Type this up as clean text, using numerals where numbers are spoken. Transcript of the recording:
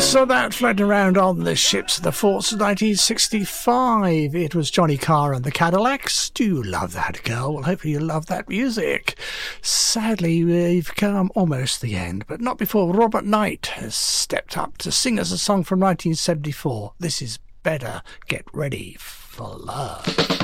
So that floating around on the ships of the forts of 1965. It was Johnny Carr and the Cadillacs. Do you love that, girl? Well, hopefully you love that music. Sadly, we've come almost to the end, but not before Robert Knight has stepped up to sing us a song from 1974. This is Better Get Ready for Love.